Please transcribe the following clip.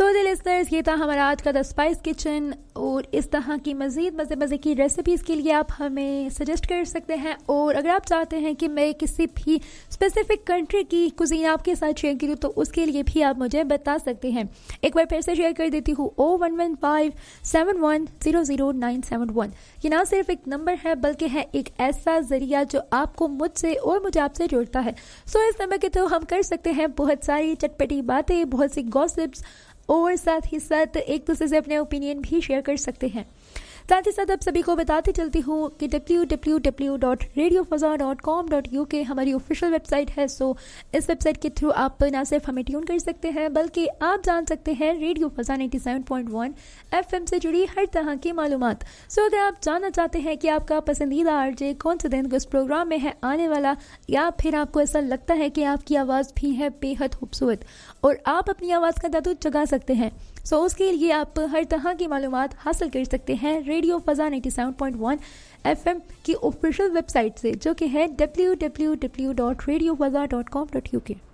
So the listeners, ये था हमारा आज का द स्पाइस किचन। और इस तरह की मज़ीद मज़े की रेसिपीज़ के लिए आप हमें सजेस्ट कर सकते हैं। और अगर आप चाहते हैं कि मैं किसी भी स्पेसिफिक कंट्री की कुजीन आपके साथ शेयर करूँ तो उसके लिए भी आप मुझे बता सकते हैं। एक बार फिर से शेयर कर देती हूँ 011571000971। ये ना सिर्फ एक नंबर है बल्कि है एक ऐसा जरिया जो आपको मुझसे और मुझे आपसे जोड़ता है। सो इस नंबर के थ्रू हम कर सकते हैं बहुत सारी चटपटी बातें, बहुत सी गॉसिप्स और साथ ही साथ एक दूसरे से अपने ओपिनियन भी शेयर कर सकते हैं। साथ ही साथ आप सभी को बताती चलती हूँ कि www.radiofazar.com.uk हमारी ऑफिशियल वेबसाइट है। सो इस वेबसाइट के थ्रू आप ना सिर्फ हमें ट्यून कर सकते हैं बल्कि आप जान सकते हैं रेडियो फजा 97.1 FM से जुड़ी हर तरह की मालूमात। सो अगर आप जानना चाहते हैं कि आपका पसंदीदा आरजे कौन से दिन किस प्रोग्राम में है आने वाला, या फिर आपको ऐसा लगता है कि आपकी आवाज़ भी है बेहद खूबसूरत और आप अपनी आवाज़ का जादू जगा सकते हैं, सो उसके लिए आप हर तरह की मालूमात हासिल कर सकते हैं रेडियो फजा 97.1 FM की ऑफिशियल वेबसाइट से, जो कि है www.radiofazar.com.uk।